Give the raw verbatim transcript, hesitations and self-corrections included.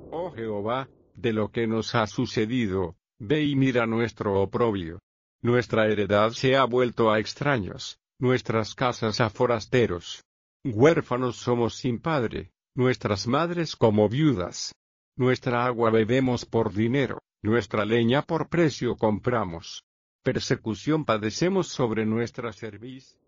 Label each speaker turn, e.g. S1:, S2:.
S1: Oh Jehová, de lo que nos ha sucedido, ve y mira nuestro oprobio. Nuestra heredad se ha vuelto a extraños, nuestras casas a forasteros. Huérfanos somos sin padre, nuestras madres como viudas. Nuestra agua bebemos por dinero, nuestra leña por precio compramos. Persecución padecemos sobre nuestra cerviz,